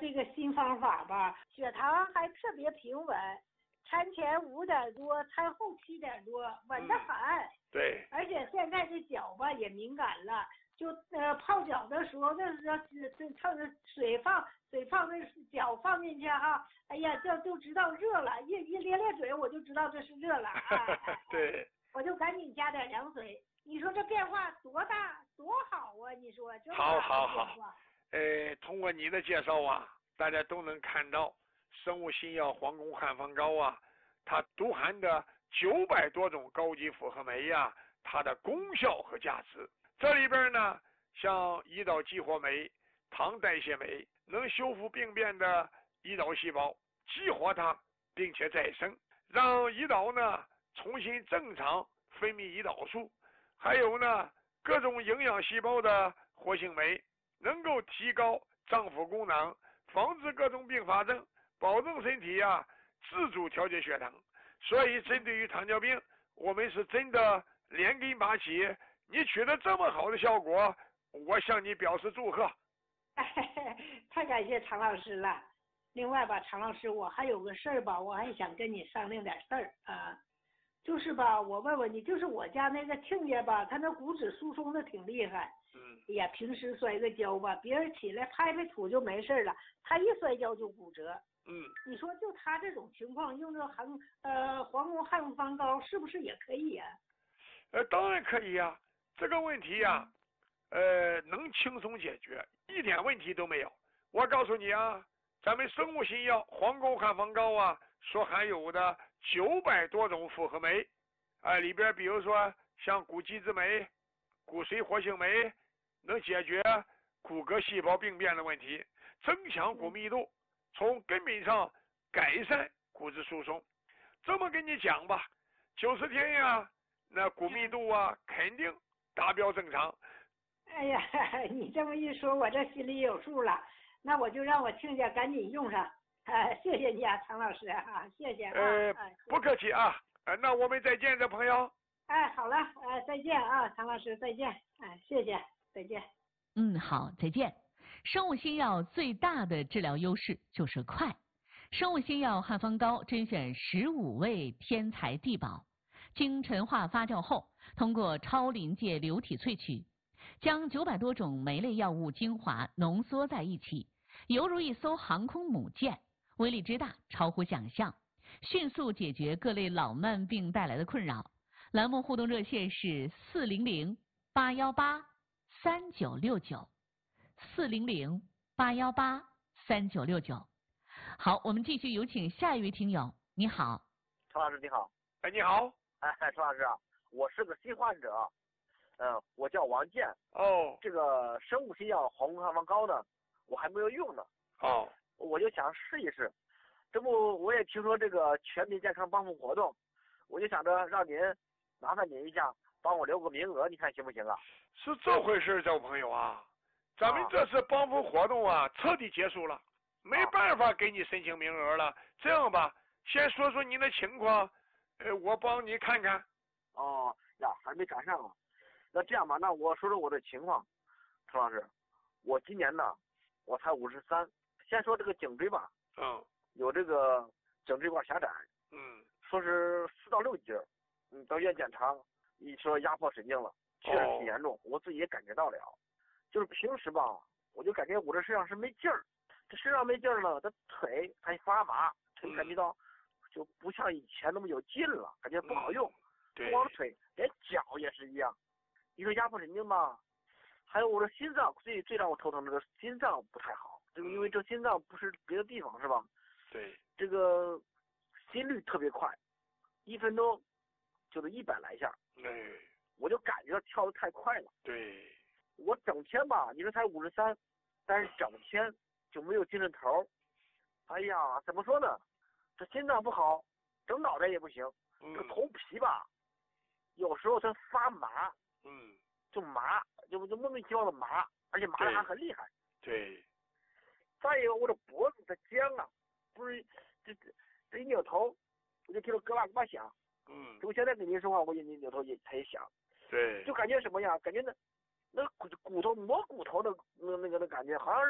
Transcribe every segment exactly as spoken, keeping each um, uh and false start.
这个新方法吧，血糖还特别平稳，餐前五点多，餐后七点多，稳得很。嗯、 对。 而且现在这脚吧也敏感了，就呃泡脚的时候，那时候这趁着水放水放那脚放进去哈，哎呀，就就知道热了，一一咧咧嘴我就知道这是热了啊。 对。 我就赶紧加点凉水。你说这变化多大多好啊！你说这好好好。呃，通过你的介绍啊，大家都能看到生物新药黄宫汉方膏啊，它独含的九百多种高级复合酶呀、啊，它的功效和价值。这里边呢，像胰岛激活酶、糖代谢酶，能修复病变的胰岛细胞，激活它，并且再生，让胰岛呢重新正常分泌胰岛素。还有呢，各种营养细胞的活性酶，能够提高脏腑功能，防治各种并发症，保证身体啊自主调节血糖。所以针对于糖尿病，我们是真的连根拔起。你取得这么好的效果，我向你表示祝贺。 太感谢常老师了。另外吧，常老师，我还有个事儿吧，我还想跟你商量点事儿啊。就是吧，我问问你，就是我家那个亲家吧，他那骨质疏松的挺厉害。 嗯。 哎呀，平时摔个跤吧，别人起来拍拍土就没事了，他一摔跤就骨折。 嗯。你说就他这种情况，用这含呃黄宫汉方膏是不是也可以呀、啊？ 呃，当然可以呀、啊，这个问题呀、啊，呃，能轻松解决，一点问题都没有。我告诉你啊，咱们生物新药黄宫汉方膏啊，所含有的九百多种复合酶，啊、呃，里边比如说像骨基质酶、骨髓活性酶，能解决骨骼细胞病变的问题，增强骨密度，从根本上改善骨质疏松。这么跟你讲吧，九十天呀，那骨密度啊肯定达标正常。 哎呀，你这么一说，我这心里有数了。那我就让我亲家赶紧用上。啊，谢谢你啊，常老师啊，谢谢啊。 呃， 啊不客气啊。呃，那我们再见，这朋友。 哎，好了，呃，再见啊，常老师，再见。哎，谢谢，再见。 嗯，好，再见。生物新药最大的治疗优势就是快。生物新药汉方膏甄选十五位天才地宝，经陈化发酵后，通过超临界流体萃取，将九百多种酶类药物精华浓缩在一起，犹如一艘航空母舰，威力之大超乎想象，迅速解决各类老慢病带来的困扰。栏目互动热线是四零零八幺八三九六九，四零零八幺八三九六九。好，我们继续有请下一位听友。你好， 常老师你好。 哎，你好。 哎，常老师啊，我是个新患者，嗯、呃，我叫王健。 哦。 这个生物新药黄宫汉方膏呢，我还没有用呢。 哦。 我就想试一试，这不我也听说这个全民健康帮扶活动，我就想着让您麻烦您一下，帮我留个名额，你看行不行啊？ 是这回事，这位朋友啊，咱们这次帮扶活动啊，彻底结束了，没办法给你申请名额了。这样吧，先说说您的情况，呃，我帮你看看。 哦呀，还没赶上啊。那这样吧，那我说说我的情况，陈老师，我今年呢，我才五十三。先说这个颈椎吧， 嗯， 有这个颈椎管狭窄， 嗯， 说是四到六节，嗯，到医院检查，一说压迫神经了，确实挺严重，哦、我自己也感觉到了。就是平时吧，我就感觉我这身上是没劲儿，这身上没劲儿了，这腿还发麻，腿感觉到就不像以前那么有劲了，感觉不好用。 嗯、对， 不光腿，连脚也是一样。你说压迫神经吧，还有我的心脏，最最让我头疼的是心脏不太好。这个因为这心脏不是别的地方是吧？ 对， 这个心率特别快，一分钟就是一百来下。 哎， 我就感觉跳得太快了。 对， 我整天吧，你说才五十三，但是整天就没有精神头。哎呀，怎么说呢？这心脏不好，整脑袋也不行。 嗯、 这头皮吧，有时候它发麻， 嗯， 就麻，就就莫名其妙的麻，而且麻的还很厉害。 对。 再一个，我的脖子它僵啊，不是这这这一扭头，我就听到咯啦咯啦响。 嗯。 我现在跟您说话，我也扭头也它也响。 对。 就感觉什么呀？感觉那那骨骨头磨骨头的那那个的感觉，好像是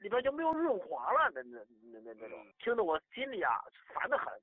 里边就没有润滑了，那那那那那种，听得我心里啊烦得很。